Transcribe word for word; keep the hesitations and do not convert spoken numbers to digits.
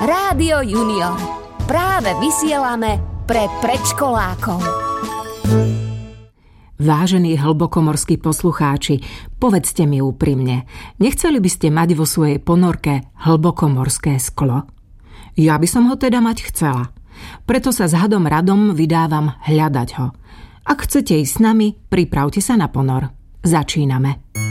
Rádio Junior. Práve vysielame pre predškolákov. Vážení hlbokomorskí poslucháči, povedzte mi úprimne, nechceli by ste mať vo svojej ponorke hlbokomorské sklo? Ja by som ho teda mať chcela. Preto sa s hadom Radom vydávam hľadať ho. Ak chcete ísť s nami, pripravte sa na ponor. Začíname.